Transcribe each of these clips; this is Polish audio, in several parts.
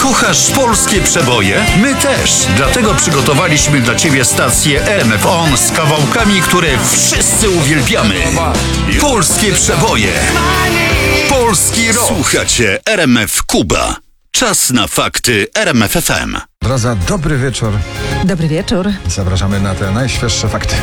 Kochasz polskie przeboje? My też. Dlatego przygotowaliśmy dla Ciebie stację RMF On z kawałkami, które wszyscy uwielbiamy. Polskie przeboje. Polski rok. Słuchacie RMF Kuba. Czas na fakty RMF FM. Drodzy, dobry wieczór. Dobry wieczór. Zapraszamy na te najświeższe fakty.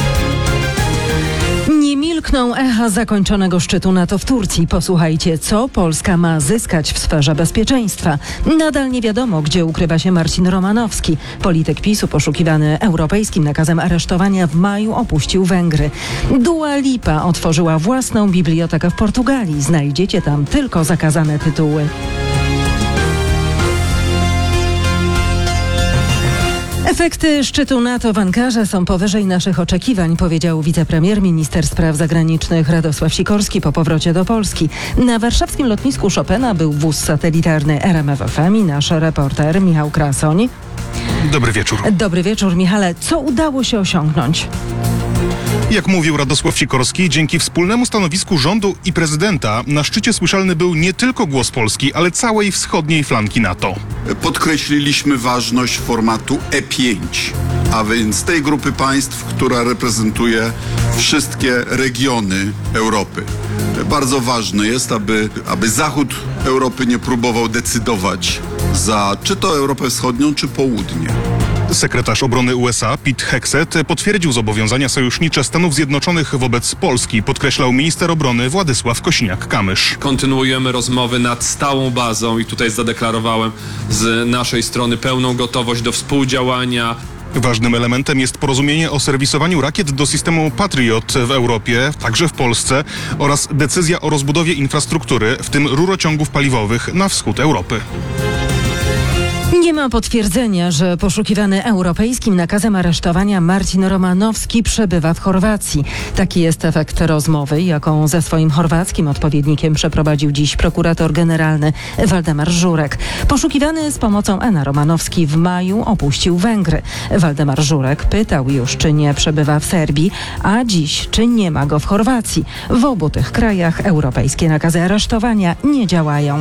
Nie milkną echa zakończonego szczytu NATO w Turcji. Posłuchajcie, co Polska ma zyskać w sferze bezpieczeństwa. Nadal nie wiadomo, gdzie ukrywa się Marcin Romanowski. Polityk PiS-u poszukiwany europejskim nakazem aresztowania w maju opuścił Węgry. Dua Lipa otworzyła własną bibliotekę w Portugalii. Znajdziecie tam tylko zakazane tytuły. Efekty szczytu NATO w Ankarze są powyżej naszych oczekiwań, powiedział wicepremier, minister spraw zagranicznych Radosław Sikorski po powrocie do Polski. Na warszawskim lotnisku Chopina był wóz satelitarny RMF FM i nasz reporter Michał Krasoń. Dobry wieczór. Dobry wieczór, Michale. Co udało się osiągnąć? Jak mówił Radosław Sikorski, dzięki wspólnemu stanowisku rządu i prezydenta na szczycie słyszalny był nie tylko głos Polski, ale całej wschodniej flanki NATO. Podkreśliliśmy ważność formatu E5, a więc tej grupy państw, która reprezentuje wszystkie regiony Europy. Bardzo ważne jest, aby Zachód Europy nie próbował decydować za czy to Europę Wschodnią, czy Południe. Sekretarz obrony USA Pete Hegseth potwierdził zobowiązania sojusznicze Stanów Zjednoczonych wobec Polski, podkreślał minister obrony Władysław Kosiniak-Kamysz. Kontynuujemy rozmowy nad stałą bazą i tutaj zadeklarowałem z naszej strony pełną gotowość do współdziałania. Ważnym elementem jest porozumienie o serwisowaniu rakiet do systemu Patriot w Europie, także w Polsce, oraz decyzja o rozbudowie infrastruktury, w tym rurociągów paliwowych na wschód Europy. Nie ma potwierdzenia, że poszukiwany europejskim nakazem aresztowania Marcin Romanowski przebywa w Chorwacji. Taki jest efekt rozmowy, jaką ze swoim chorwackim odpowiednikiem przeprowadził dziś prokurator generalny Waldemar Żurek. Poszukiwany z pomocą ENA Romanowski w maju opuścił Węgry. Waldemar Żurek pytał już, czy nie przebywa w Serbii, a dziś, czy nie ma go w Chorwacji. W obu tych krajach europejskie nakazy aresztowania nie działają.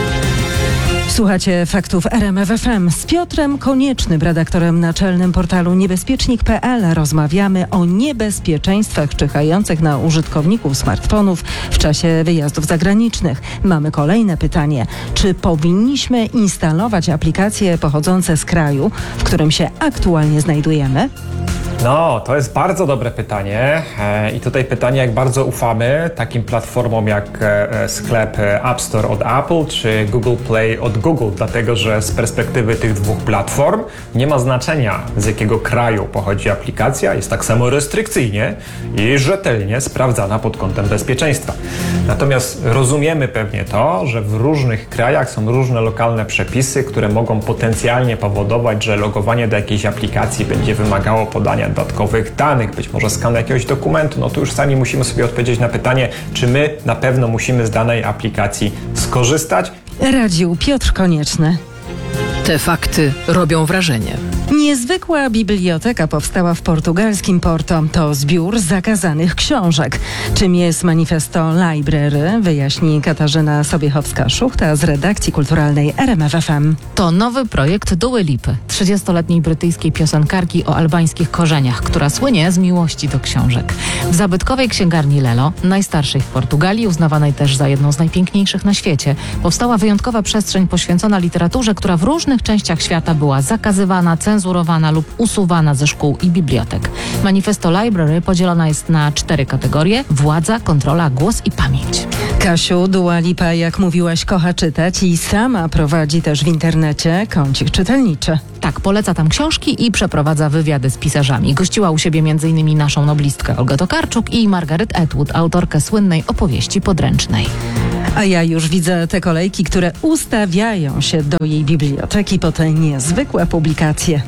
Słuchacie faktów RMF FM. Z Piotrem Koniecznym, redaktorem naczelnym portalu niebezpiecznik.pl, rozmawiamy o niebezpieczeństwach czyhających na użytkowników smartfonów w czasie wyjazdów zagranicznych. Mamy kolejne pytanie. Czy powinniśmy instalować aplikacje pochodzące z kraju, w którym się aktualnie znajdujemy? No, to jest bardzo dobre pytanie i tutaj pytanie, jak bardzo ufamy takim platformom jak sklep App Store od Apple czy Google Play od Google, dlatego że z perspektywy tych dwóch platform nie ma znaczenia, z jakiego kraju pochodzi aplikacja, jest tak samo restrykcyjnie i rzetelnie sprawdzana pod kątem bezpieczeństwa. Natomiast rozumiemy pewnie to, że w różnych krajach są różne lokalne przepisy, które mogą potencjalnie powodować, że logowanie do jakiejś aplikacji będzie wymagało podania dodatkowych danych, być może skanu jakiegoś dokumentu. No to już sami musimy sobie odpowiedzieć na pytanie, czy my na pewno musimy z danej aplikacji skorzystać. Radził Piotr Konieczny. Te fakty robią wrażenie. Niezwykła biblioteka powstała w portugalskim Porto. To zbiór zakazanych książek. Czym jest Manifesto Library, wyjaśni Katarzyna Sobiechowska-Szuchta z redakcji kulturalnej RMF FM. To nowy projekt Duy Lipy, 30-letniej brytyjskiej piosenkarki o albańskich korzeniach, która słynie z miłości do książek. W zabytkowej księgarni Lelo, najstarszej w Portugalii, uznawanej też za jedną z najpiękniejszych na świecie, powstała wyjątkowa przestrzeń poświęcona literaturze, która w różnych częściach świata była zakazywana, cenzurowana lub usuwana ze szkół i bibliotek. Manifesto Library podzielona jest na 4 kategorie: władza, kontrola, głos i pamięć. Kasiu, Dua Lipa, jak mówiłaś, kocha czytać i sama prowadzi też w internecie kącik czytelniczy. Tak, poleca tam książki i przeprowadza wywiady z pisarzami. Gościła u siebie m.in. naszą noblistkę Olgę Tokarczuk i Margaret Atwood, autorkę słynnej opowieści podręcznej. A ja już widzę te kolejki, które ustawiają się do jej biblioteki po te niezwykłe publikacje.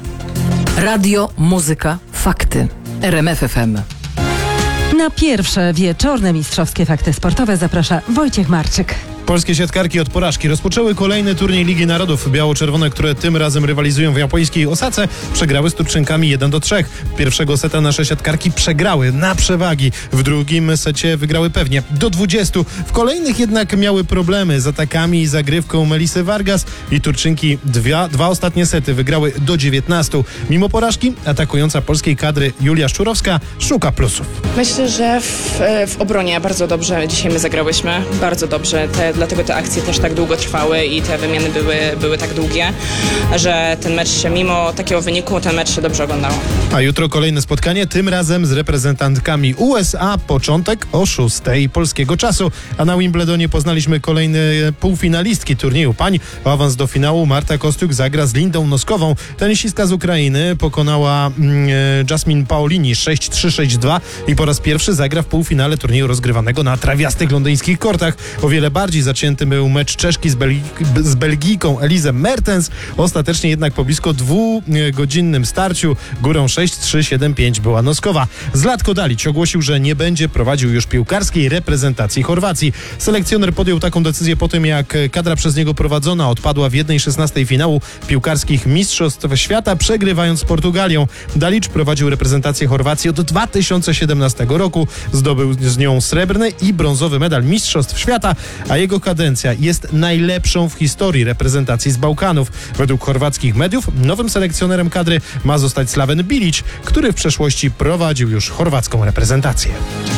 Radio, muzyka, fakty. RMF FM. Na pierwsze wieczorne mistrzowskie fakty sportowe zaprasza Wojciech Marczyk. Polskie siatkarki od porażki rozpoczęły kolejny turniej Ligi Narodów. Biało-czerwone, które tym razem rywalizują w japońskiej Osace, przegrały z Turczynkami 1-3. Pierwszego seta nasze siatkarki przegrały na przewagi. W drugim secie wygrały pewnie do 20. W kolejnych jednak miały problemy z atakami i zagrywką Melisy Vargas i Turczynki dwa ostatnie sety wygrały do 19. Mimo porażki atakująca polskiej kadry Julia Szczurowska szuka plusów. Myślę, że w obronie bardzo dobrze dzisiaj my zagrałyśmy. Bardzo dobrze. Dlatego te akcje też tak długo trwały i te wymiany były tak długie, że ten mecz się, mimo takiego wyniku, ten mecz się dobrze oglądało. A jutro kolejne spotkanie, tym razem z reprezentantkami USA, początek o 6:00 polskiego czasu. A na Wimbledonie poznaliśmy kolejne półfinalistki turnieju pań. O awans do finału Marta Kostiuk zagra z Lindą Noskową. Tenisistka z Ukrainy pokonała Jasmine Paolini 6-3, 6-2 i po raz pierwszy zagra w półfinale turnieju rozgrywanego na trawiastych londyńskich kortach. O wiele bardziej zacięty był mecz Czeszki z Belgijką Elizę Mertens. Ostatecznie jednak po blisko 2-godzinnym starciu górą 6-3, 7-5 była Noskowa. Zlatko Dalić ogłosił, że nie będzie prowadził już piłkarskiej reprezentacji Chorwacji. Selekcjoner podjął taką decyzję po tym, jak kadra przez niego prowadzona odpadła w 1/16 finału piłkarskich Mistrzostw Świata, przegrywając z Portugalią. Dalić prowadził reprezentację Chorwacji od 2017 roku. Zdobył z nią srebrny i brązowy medal Mistrzostw Świata, a jego kadencja jest najlepszą w historii reprezentacji z Bałkanów. Według chorwackich mediów nowym selekcjonerem kadry ma zostać Slaven Bilić, który w przeszłości prowadził już chorwacką reprezentację.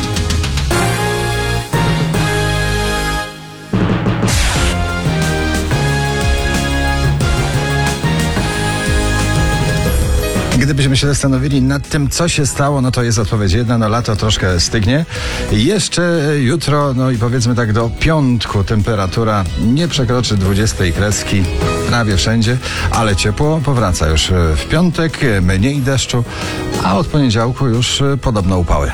Gdybyśmy się zastanowili nad tym, co się stało, no to jest odpowiedź jedna, no lato troszkę stygnie. Jeszcze jutro, no i powiedzmy tak do piątku temperatura nie przekroczy 20 kreski prawie wszędzie, ale ciepło powraca już w piątek, mniej deszczu, a od poniedziałku już podobno upały.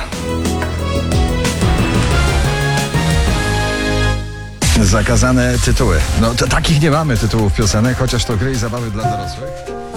Zakazane tytuły. No to takich nie mamy tytułów piosenek, chociaż to gry i zabawy dla dorosłych.